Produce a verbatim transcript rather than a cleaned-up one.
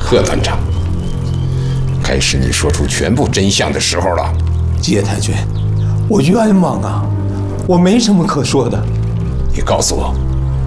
贺团长，该是你说出全部真相的时候了。 叶太君，我冤枉啊！我没什么可说的。 你告诉我，